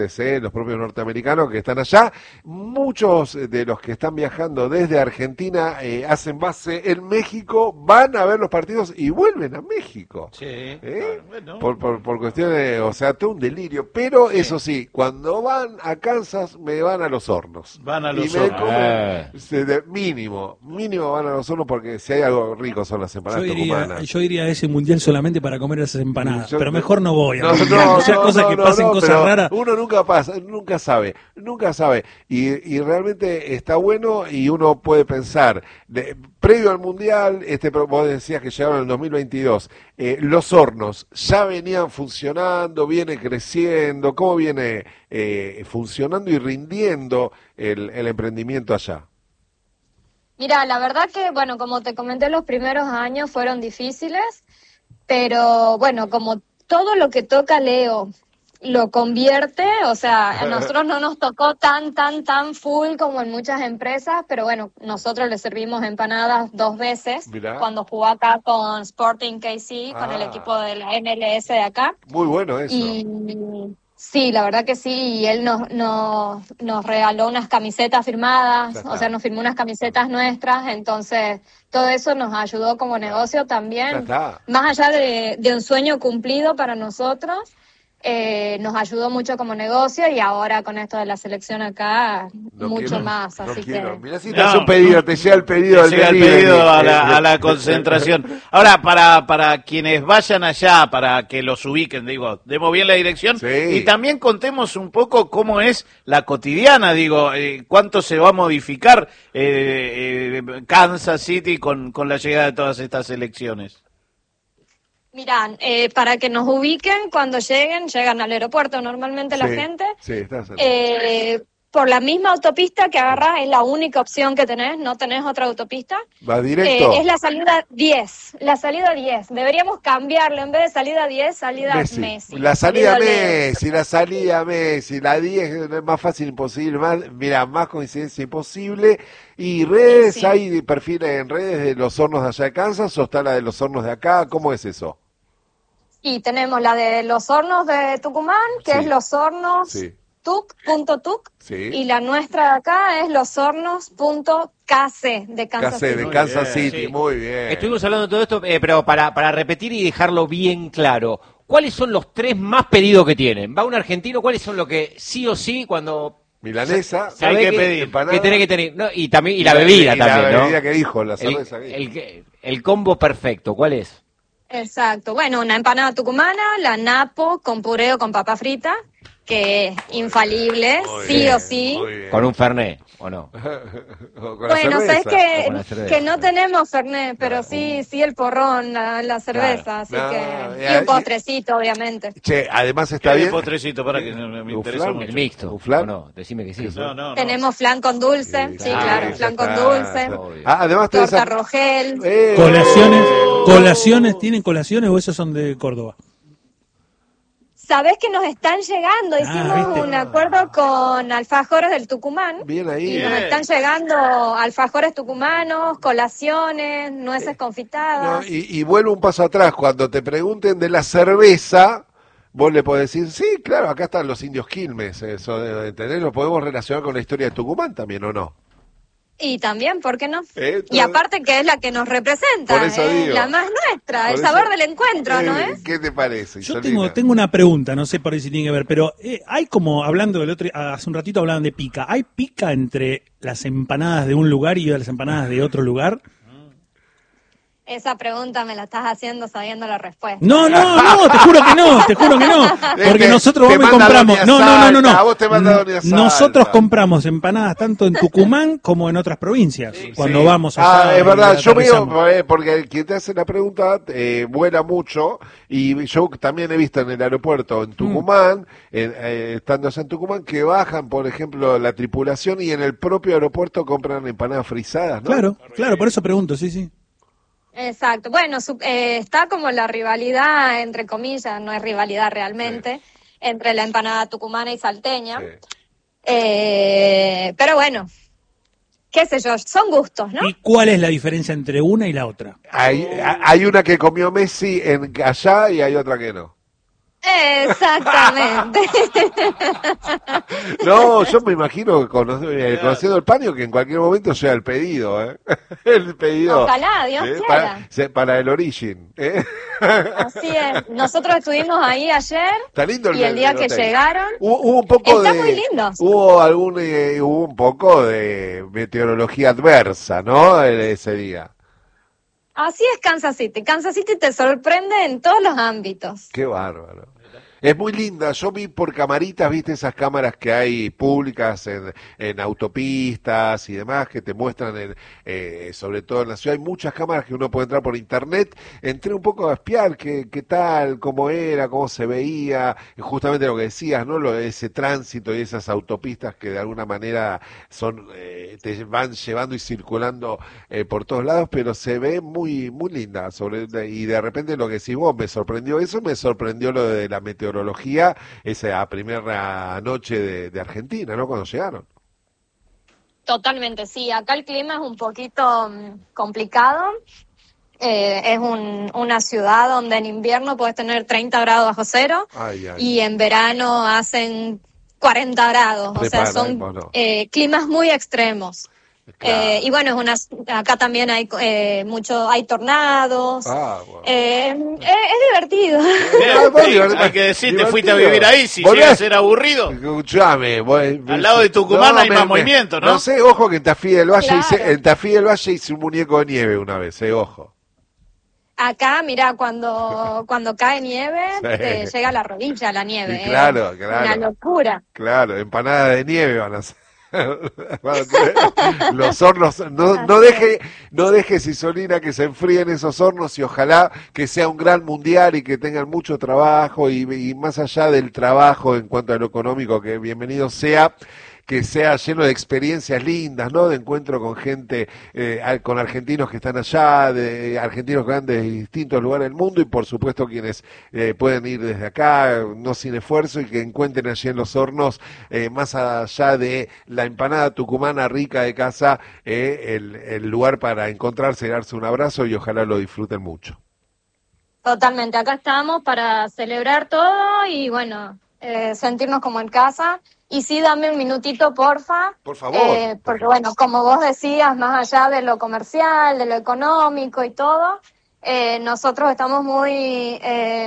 los propios norteamericanos que están allá. Muchos de los que están viajando desde Argentina hacen base en México, van a ver los partidos y vuelven a México. Sí, bueno. Por cuestiones, o sea, todo un delirio. Pero eso sí, cuando van a Kansas, me van a los hornos. Van a los y me hornos. comen, mínimo van a los hornos, porque si hay algo rico son las empanadas tucumanas. Yo iría a ese mundial solamente para comer esas empanadas, pero mejor no voy. Cosas raras. Uno nunca sabe. Y realmente está bueno, y uno puede pensar, previo al Mundial, vos decías que llegaron en el 2022, los hornos ya venían funcionando, viene creciendo, ¿cómo viene funcionando y rindiendo el emprendimiento allá? Mira, la verdad que, bueno, como te comenté, los primeros años fueron difíciles, pero bueno, como todo lo que toca Leo lo convierte, o sea, a nosotros no nos tocó tan full como en muchas empresas, pero bueno, nosotros le servimos empanadas 2 veces. Mirá. Cuando jugó acá con Sporting KC, con el equipo de la MLS de acá. Muy bueno eso. Y sí, la verdad que sí, y él nos regaló unas camisetas firmadas, o sea, nos firmó unas camisetas nuestras, entonces todo eso nos ayudó como negocio también, más allá de un sueño cumplido para nosotros. Nos ayudó mucho como negocio, y ahora con esto de la selección acá, más. Así que... Mirá si te hace un pedido, te llega el pedido. Te llega el pedido a la concentración. Ahora, para quienes vayan allá, para que los ubiquen, digo, demos bien la dirección, y también contemos un poco cómo es la cotidiana, digo, cuánto se va a modificar Kansas City con la llegada de todas estas elecciones. Mirá, para que nos ubiquen, cuando llegan al aeropuerto normalmente la gente. Sí, está por la misma autopista que agarrás, es la única opción que tenés, no tenés otra autopista. ¿Va directo? Es la salida 10, Deberíamos cambiarlo, en vez de salida 10, salida Messi. La salida Messi, la 10 es más fácil imposible, más coincidencia imposible. ¿Y redes, hay perfiles en redes de los hornos de allá de Kansas, o está la de los hornos de acá? ¿Cómo es eso? Y tenemos la de los hornos de Tucumán, que es los hornos tuc.tuc, y la nuestra de acá es loshornos.kc de Kansas City. De Kansas City, muy bien. Estuvimos hablando de todo esto, pero para repetir y dejarlo bien claro, ¿cuáles son los 3 más pedidos que tienen? Va un argentino, ¿cuáles son los que sí o sí cuando... Milanesa, hay que pedir, que tenés que tener, ¿no? Y la bebida también, ¿no? La bebida que dijo, la cerveza. El combo perfecto, ¿cuál es? Exacto, bueno, una empanada tucumana, la napo con puré o con papa frita, que es infalible, o sí. Con un fernet, ¿o no? Bueno, sabes que no tenemos fernet, pero sí el porrón, la cerveza, así que... Y un postrecito, obviamente. Che, además está bien... ¿Qué postrecito? Para que me interesa mucho. El mixto. ¿Flan? No, decime que sí. No. Tenemos flan con dulce, claro, flan con dulce. Además torta Rogel. ¿Colaciones? ¿Tienen colaciones o esos son de Córdoba? Sabés que nos están llegando, hicimos un acuerdo con Alfajores del Tucumán. Bien ahí. Y nos están llegando alfajores tucumanos, colaciones, nueces confitadas. Y vuelvo un paso atrás, cuando te pregunten de la cerveza, vos le podés decir, sí, claro, acá están los indios Quilmes, eso de tener, lo podemos relacionar con la historia de Tucumán también, ¿o no? Y también, ¿por qué no? Y aparte que es la que nos representa, por eso digo, la más nuestra, el sabor del encuentro, ¿no es? ¿Qué te parece, Yo tengo una pregunta, no sé por ahí si tiene que ver, pero hay como, hablando del otro, hace un ratito hablaban de pica, ¿hay pica entre las empanadas de un lugar y las empanadas de otro lugar? Esa pregunta me la estás haciendo sabiendo la respuesta. No, te juro que no. Porque nosotros vamos y compramos. No. A vos te manda Doña Salta. Nosotros compramos empanadas tanto en Tucumán como en otras provincias. Cuando vamos allá. Es verdad, yo veo, porque quien te hace la pregunta vuela mucho, y yo también he visto en el aeropuerto en Tucumán, estando allá en Tucumán, que bajan, por ejemplo, la tripulación y en el propio aeropuerto compran empanadas frisadas, ¿no? Claro, por eso pregunto, sí. Exacto, bueno, está como la rivalidad, entre comillas, no es rivalidad realmente, entre la empanada tucumana y salteña, pero bueno, qué sé yo, son gustos, ¿no? ¿Y cuál es la diferencia entre una y la otra? Hay una que comió Messi allá y hay otra que no. Exactamente. No, yo me imagino, conociendo el paño, que en cualquier momento sea el pedido, ¿eh? El pedido. Ojalá, Dios quiera. Para el Origin, ¿eh? Así es. Nosotros estuvimos ahí ayer. Está lindo y el día que llegaron. Hubo un poco está muy lindo. Hubo un poco de meteorología adversa, ¿no? Ese día. Así es Kansas City. Kansas City te sorprende en todos los ámbitos. Qué bárbaro. Es muy linda, yo vi por camaritas, viste esas cámaras que hay públicas en autopistas y demás que te muestran, sobre todo en la ciudad, hay muchas cámaras que uno puede entrar por internet, entré un poco a espiar qué tal, cómo era, cómo se veía, justamente lo que decías, ¿no? Ese tránsito y esas autopistas que de alguna manera son, te van llevando y circulando por todos lados, pero se ve muy, muy linda, y de repente lo que decís vos, me sorprendió lo de la meteorología, esa primera noche de Argentina, ¿no? Cuando llegaron. Totalmente, sí. Acá el clima es un poquito complicado. Es una ciudad donde en invierno puedes tener 30 grados bajo cero y en verano hacen 40 grados. O sea, son climas muy extremos. Claro. Y bueno, acá también hay hay tornados. Bueno. Es divertido. Hay que decir, te fuiste a vivir ahí, si llega a ser aburrido. Escuchame, al lado de Tucumán hay más movimiento, ¿no? No sé, ojo que en Tafí del Valle hice un muñeco de nieve una vez, ojo. Acá, mira, cuando cae nieve, llega a la rodilla la nieve. Claro. Una locura. Claro, empanadas de nieve van a ser. Los hornos, no dejes, Isolina, que se enfríen esos hornos, y ojalá que sea un gran mundial y que tengan mucho trabajo y más allá del trabajo en cuanto a lo económico, que bienvenido sea, que sea lleno de experiencias lindas, ¿no? De encuentro con gente, con argentinos que están allá, de argentinos que van de distintos lugares del mundo, y por supuesto quienes pueden ir desde acá, no sin esfuerzo, y que encuentren allí en los hornos, más allá de la empanada tucumana rica de casa, el lugar para encontrarse y darse un abrazo, y ojalá lo disfruten mucho. Totalmente, acá estamos para celebrar todo y bueno, sentirnos como en casa. Y sí, dame un minutito, porfa. Por favor. Porque bueno, como vos decías, más allá de lo comercial, de lo económico y todo, nosotros estamos muy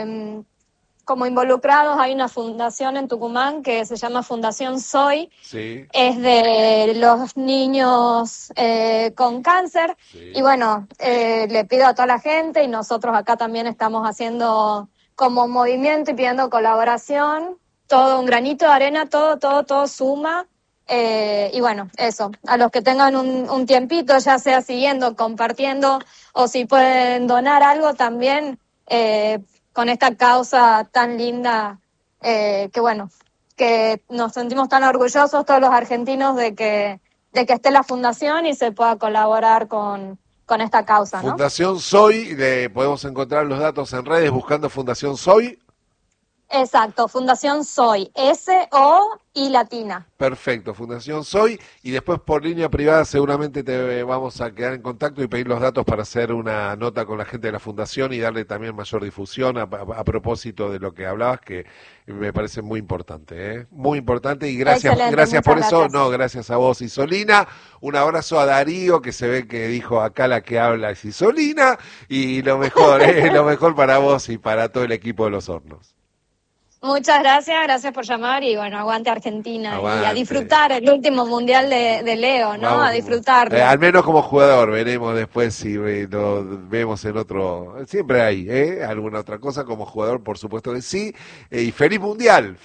como involucrados. Hay una fundación en Tucumán que se llama Fundación Soy. Sí. Es de los niños con cáncer. Sí. Y bueno, le pido a toda la gente, y nosotros acá también estamos haciendo como movimiento y pidiendo colaboración. Todo, un granito de arena, todo suma. Y bueno, eso, a los que tengan un tiempito, ya sea siguiendo, compartiendo, o si pueden donar algo también, con esta causa tan linda, que bueno, que nos sentimos tan orgullosos todos los argentinos de que esté la fundación y se pueda colaborar con esta causa, ¿no? Fundación Soy, podemos encontrar los datos en redes buscando Fundación Soy. Exacto, Fundación Soy, S-O y latina. Perfecto, Fundación Soy, y después por línea privada seguramente te vamos a quedar en contacto y pedir los datos para hacer una nota con la gente de la Fundación y darle también mayor difusión a propósito de lo que hablabas, que me parece muy importante, muy importante, y gracias por eso. Gracias. No, gracias a vos, Isolina. Un abrazo a Darío, que se ve que dijo acá la que habla es Isolina, y lo mejor, lo mejor para vos y para todo el equipo de Los Hornos. Muchas gracias por llamar, y bueno, aguante Argentina. Aguante. Y a disfrutar el último mundial de Leo, ¿no? Vamos, a disfrutarlo. Al menos como jugador, veremos después si lo vemos en otro, siempre hay, alguna otra cosa, como jugador por supuesto que sí, y feliz mundial.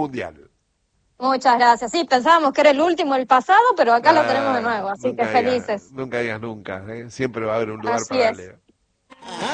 Muchas gracias, sí, pensábamos que era el último, el pasado, pero acá lo tenemos de nuevo, así que felices. Nunca digas nunca, siempre va a haber un lugar para Leo.